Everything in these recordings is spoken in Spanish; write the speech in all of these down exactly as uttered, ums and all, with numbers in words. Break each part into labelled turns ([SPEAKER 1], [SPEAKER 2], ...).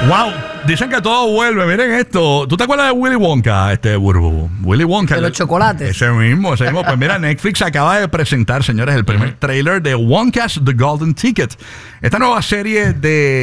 [SPEAKER 1] Wow, dicen que todo vuelve. Miren esto. ¿Tú te acuerdas de Willy Wonka, este Burbu? Willy Wonka.
[SPEAKER 2] De los chocolates.
[SPEAKER 1] Ese mismo, ese mismo. Pues mira, Netflix acaba de presentar, señores, el primer trailer de Wonka's The Golden Ticket. Esta nueva serie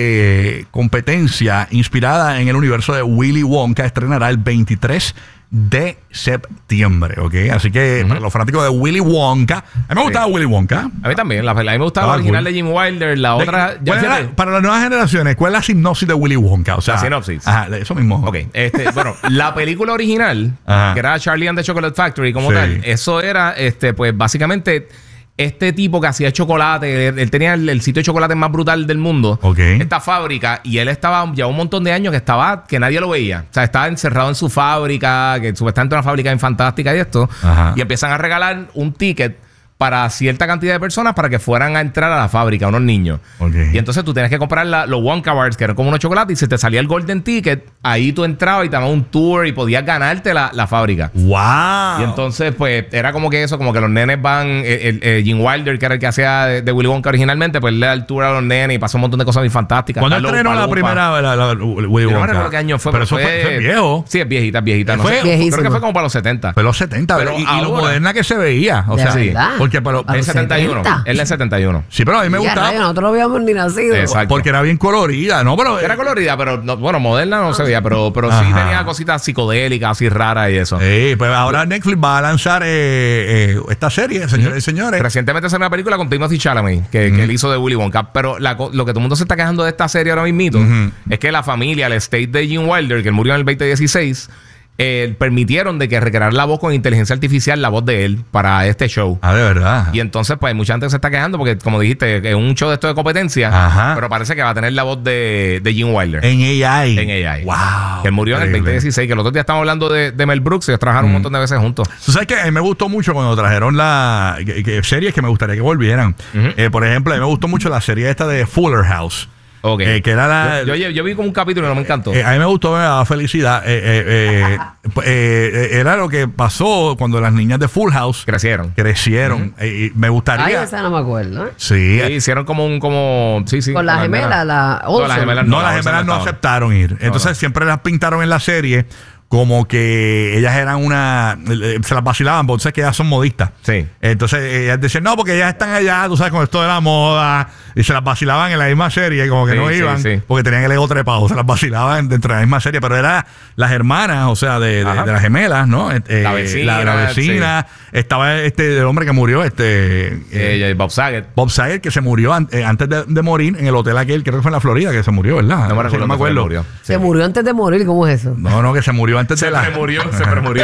[SPEAKER 1] de competencia inspirada en el universo de Willy Wonka estrenará el veintitrés de septiembre, ¿ok? Así que uh-huh. para los fanáticos de Willy Wonka, a mí me gustaba sí. Willy Wonka.
[SPEAKER 3] A mí también, la, a mí me gustaba la original cool. de Jim Wilder, la de, otra... Ya
[SPEAKER 1] la, para las nuevas generaciones, ¿cuál es la sinopsis de Willy Wonka? O sea,
[SPEAKER 3] la sinopsis.
[SPEAKER 1] Ajá, eso mismo.
[SPEAKER 3] Ok, este, bueno, la película original, ajá. que era Charlie and the Chocolate Factory como sí. tal, eso era, este, pues básicamente... Este tipo que hacía chocolate, él, él tenía el, el sitio de chocolate más brutal del mundo.
[SPEAKER 1] Okay.
[SPEAKER 3] Esta fábrica. Y él estaba ya un montón de años que estaba, que nadie lo veía. O sea, estaba encerrado en su fábrica, que supuestamente una fábrica bien fantástica y esto. Ajá. Y empiezan a regalar un ticket para cierta cantidad de personas para que fueran a entrar a la fábrica, unos niños. Okay. Y entonces tú tienes que comprar la, los Wonka Bars, que eran como unos chocolates, y se te salía el Golden Ticket. Ahí tú entrabas y te daban un tour y podías ganarte la, la fábrica.
[SPEAKER 1] ¡Wow!
[SPEAKER 3] Y entonces, pues, era como que eso, como que los nenes van... El, el, el Jim Wilder, que era el que hacía de, de Willy Wonka originalmente, pues le da el tour a los nenes y pasó un montón de cosas muy fantásticas.
[SPEAKER 1] ¿Cuándo estrenó la primera vez la, la, la Willy Wonka?
[SPEAKER 3] No recuerdo qué año fue.
[SPEAKER 1] Pero,
[SPEAKER 3] pero
[SPEAKER 1] eso fue, fue viejo.
[SPEAKER 3] Sí, es viejita, es viejita. No
[SPEAKER 1] fue,
[SPEAKER 3] sé, creo que fue como para los setenta.
[SPEAKER 1] Fue los setenta. Pero y, y lo moderna que se veía. O sea, sí. Porque para
[SPEAKER 3] el setenta y uno. Él es setenta y uno.
[SPEAKER 1] Sí, pero a mí me
[SPEAKER 2] ya,
[SPEAKER 1] gustaba.
[SPEAKER 2] Rayo, nosotros no habíamos ni nacido.
[SPEAKER 3] Exacto.
[SPEAKER 1] Porque era bien colorida, ¿no? Pero
[SPEAKER 3] era colorida, pero no, bueno, moderna no se veía, pero, pero sí tenía cositas psicodélicas, así raras y eso.
[SPEAKER 1] Sí, pues ahora Netflix va a lanzar eh, eh, esta serie, señores y señores.
[SPEAKER 3] Recientemente salió una película con Timothée Chalamet, que, uh-huh. que él hizo de Willy Wonka. Pero la, lo que todo el mundo se está quejando de esta serie ahora mismito uh-huh. es que la familia, el estate de Jim Wilder, que él murió en el veinte dieciséis, Eh, permitieron de que recrear la voz con inteligencia artificial, la voz de él, para este show.
[SPEAKER 1] Ah, de verdad.
[SPEAKER 3] Y entonces, pues, mucha gente se está quejando porque, como dijiste, es un show de esto de competencia. Ajá. Pero parece que va a tener la voz de, de Jim Wilder.
[SPEAKER 1] En A I.
[SPEAKER 3] En A I.
[SPEAKER 1] Wow.
[SPEAKER 3] Que él murió increíble. En el veinte dieciséis. Que el otro día estamos hablando de, de Mel Brooks. Ellos trabajaron mm. un montón de veces juntos.
[SPEAKER 1] Tú sabes que a mí me gustó mucho cuando trajeron la que, que, series que me gustaría que volvieran. Uh-huh. Eh, por ejemplo, a mí me gustó mucho la serie esta de Fuller House.
[SPEAKER 3] Okay.
[SPEAKER 1] Eh, que era la,
[SPEAKER 3] yo, yo, yo vi como un capítulo y no me encantó.
[SPEAKER 1] Eh, a mí me gustó, me daba felicidad. Eh, eh, eh, eh, era lo que pasó cuando las niñas de Full House
[SPEAKER 3] crecieron.
[SPEAKER 1] Crecieron. Uh-huh. eh, y me gustaría.
[SPEAKER 2] Ay, esa no me acuerdo. ¿eh?
[SPEAKER 1] Sí.
[SPEAKER 3] sí. Hicieron como un. Como, sí, sí.
[SPEAKER 2] Con las gemelas, la
[SPEAKER 3] no, las gemelas no,
[SPEAKER 1] no, las gemelas no aceptaron ir. Entonces no, no. siempre las pintaron en la serie como que ellas eran una... Se las vacilaban, porque sabes que ellas son modistas.
[SPEAKER 3] Sí.
[SPEAKER 1] Entonces ellas decían, no, porque ellas están allá, tú sabes, con esto de la moda. Y se las vacilaban en la misma serie, como que sí, no iban, sí, sí. porque tenían el ego trepado. Se las vacilaban dentro de la misma serie. Pero eran las hermanas, o sea, de, de, de las gemelas, ¿no? Eh,
[SPEAKER 3] la vecina.
[SPEAKER 1] La, la vecina. Sí. Estaba este el hombre que murió, este...
[SPEAKER 3] Eh, eh, Bob Saget.
[SPEAKER 1] Bob Saget, que se murió an eh, antes de, de morir en el hotel aquel, creo que fue en la Florida, que se murió, ¿verdad?
[SPEAKER 3] No me recuerdo.
[SPEAKER 1] No me acuerdo.
[SPEAKER 3] Murió.
[SPEAKER 2] Se sí. murió antes de morir, ¿cómo es eso?
[SPEAKER 1] No, no, que se murió antes de la...
[SPEAKER 3] Se murió, se murió.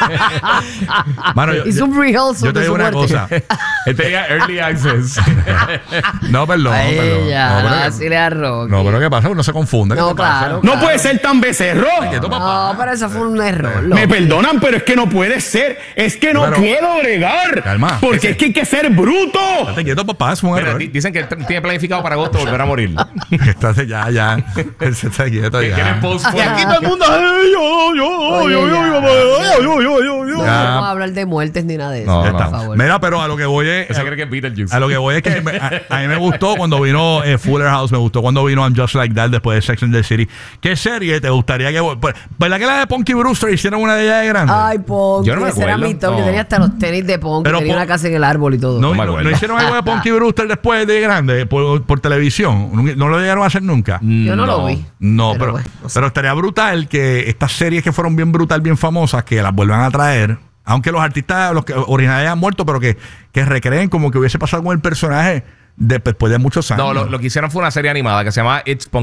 [SPEAKER 1] Mano, yo,
[SPEAKER 2] hizo un rehearsal.
[SPEAKER 1] Yo te digo una cosa.
[SPEAKER 3] Él tenía early access.
[SPEAKER 1] no, perdón.
[SPEAKER 2] Ay,
[SPEAKER 1] perdón.
[SPEAKER 2] Ya,
[SPEAKER 1] no,
[SPEAKER 2] no, así le arrojo.
[SPEAKER 1] No, pero ¿qué pasa? Uno se confunde.
[SPEAKER 2] No, claro,
[SPEAKER 4] No puede ser tan becerro.
[SPEAKER 2] No, pero eso fue un error.
[SPEAKER 4] Me loco. perdonan, pero es que no puede ser. Es que no pero, puedo bregar. Calma. Porque ese, es que hay que ser bruto.
[SPEAKER 1] Estate quieto, papá. Es un
[SPEAKER 3] Mira,
[SPEAKER 1] error.
[SPEAKER 3] Dicen que tiene planificado para agosto volver a morir.
[SPEAKER 1] Estás ya, ya. Se está quieto ya.
[SPEAKER 4] Y aquí todo el mundo... Yo, yo, yo, yo, yo, yo, yo, yo.
[SPEAKER 2] No vamos a hablar de muertes ni nada de eso,
[SPEAKER 1] no,
[SPEAKER 2] por
[SPEAKER 1] no.
[SPEAKER 2] favor.
[SPEAKER 1] Mira, pero a lo que voy es...
[SPEAKER 3] Esa cree que es Beetlejuice.
[SPEAKER 1] A lo que voy es que me, a, a mí me gustó cuando vino eh, Fuller House, me gustó cuando vino I'm Just Like That después de Sex and the City. ¿Qué serie te gustaría que... ¿Verdad que la de Punky Brewster hicieron una de ellas de grande?
[SPEAKER 2] Ay, Punky,
[SPEAKER 3] yo no me
[SPEAKER 2] ese era mi top.
[SPEAKER 3] no.
[SPEAKER 2] Yo tenía hasta los tenis de Punky,
[SPEAKER 1] pero
[SPEAKER 2] tenía
[SPEAKER 1] po-
[SPEAKER 2] una casa en el árbol y todo.
[SPEAKER 1] No,
[SPEAKER 3] no,
[SPEAKER 1] no, ¿no hicieron algo de Punky Brewster después de grande por, por televisión? ¿No, ¿No lo llegaron a hacer nunca?
[SPEAKER 2] Yo no, no. lo vi.
[SPEAKER 1] No, pero, pero,
[SPEAKER 2] bueno, no sé.
[SPEAKER 1] pero estaría brutal que estas series que fueron bien brutal, bien famosas, que las vuelvan a traer, aunque los artistas, los que originales hayan muerto, pero que, que recreen como que hubiese pasado con el personaje de, después de muchos años.
[SPEAKER 3] No, lo, lo que hicieron fue una serie animada que se llama It's Punky.